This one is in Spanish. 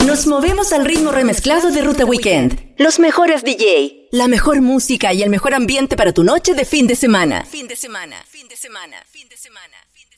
Nos movemos al ritmo remezclado de Ruta Weekend. Los mejores DJ, la mejor música y el mejor ambiente para tu noche de fin de semana. Fin de semana, fin de semana, fin de semana, fin de semana.